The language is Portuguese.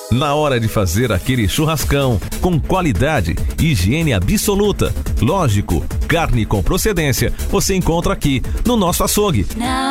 Na hora de fazer aquele churrascão, com qualidade, higiene absoluta, lógico, carne com procedência, você encontra aqui no nosso açougue.